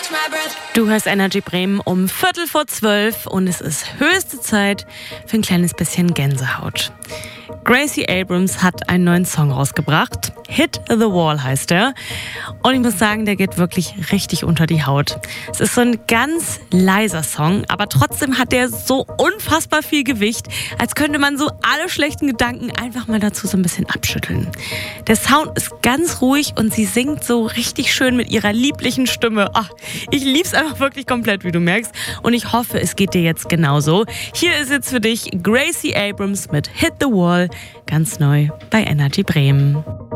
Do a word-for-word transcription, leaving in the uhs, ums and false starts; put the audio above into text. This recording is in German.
Du hörst Energy Bremen um Viertel vor zwölf und es ist höchste Zeit für ein kleines bisschen Gänsehaut. Gracie Abrams hat einen neuen Song rausgebracht. Hit the Wall heißt er. Und ich muss sagen, der geht wirklich richtig unter die Haut. Es ist so ein ganz leiser Song, aber trotzdem hat der so unfassbar viel Gewicht, als könnte man so alle schlechten Gedanken einfach mal dazu so ein bisschen abschütteln. Der Sound ist ganz ruhig und sie singt so richtig schön mit ihrer lieblichen Stimme. Ach, ich lieb's einfach wirklich komplett, wie du merkst. Und ich hoffe, es geht dir jetzt genauso. Hier ist jetzt für dich Gracie Abrams mit Hit the Wall, ganz neu bei Energy Bremen.